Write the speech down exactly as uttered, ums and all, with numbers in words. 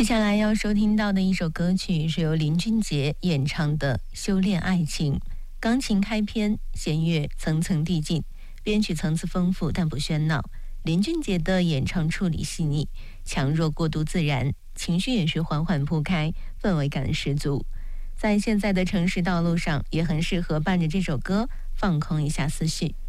接下来要收听到的一首歌曲是由林俊杰演唱的《修炼爱情》，钢琴开篇，弦乐层层递进，编曲层次丰富但不喧闹。林俊杰的演唱处理细腻，强弱过渡自然，情绪也是缓缓铺开，氛围感十足。在现在的城市道路上，也很适合伴着这首歌放空一下思绪。